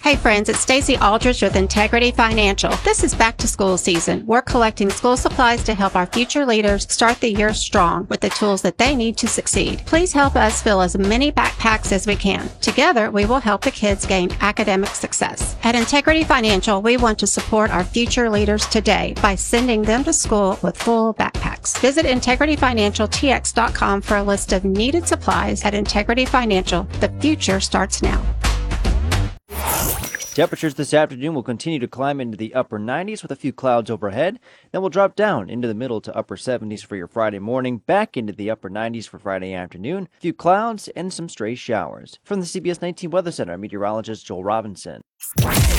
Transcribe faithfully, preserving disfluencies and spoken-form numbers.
Hey friends, it's Stacey Aldridge with Integrity Financial. This is back to school season. We're collecting school supplies to help our future leaders start the year strong with the tools that they need to succeed. Please help us fill as many backpacks as we can. Together, we will help the kids gain academic success. At Integrity Financial, we want to support our future leaders today by sending them to school with full backpacks. Visit integrity financial t x dot com for a list of needed supplies. At Integrity Financial, the future starts now. Temperatures this afternoon will continue to climb into the upper nineties with a few clouds overhead. Then we'll drop down into the middle to upper seventies for your Friday morning, back into the upper nineties for Friday afternoon. A few clouds and some stray showers. From the C B S nineteen Weather Center, meteorologist Joel Robinson.